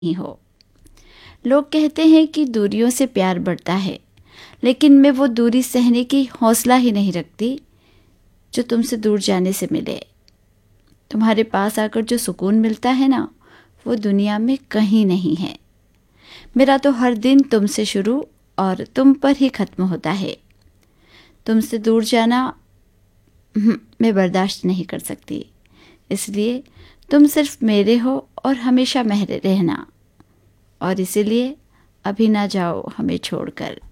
नहीं हो। लोग कहते हैं कि दूरियों से प्यार बढ़ता है, लेकिन मैं वो दूरी सहने की हौसला ही नहीं रखती जो तुमसे दूर जाने से मिले। तुम्हारे पास आकर जो सुकून मिलता है ना, वो दुनिया में कहीं नहीं है। मेरा तो हर दिन तुमसे शुरू और तुम पर ही ख़त्म होता है। तुमसे दूर जाना मैं बर्दाश्त नहीं कर सकती, इसलिए तुम सिर्फ मेरे हो और हमेशा मेरे रहना। और इसीलिए अभी ना जाओ हमें छोड़कर।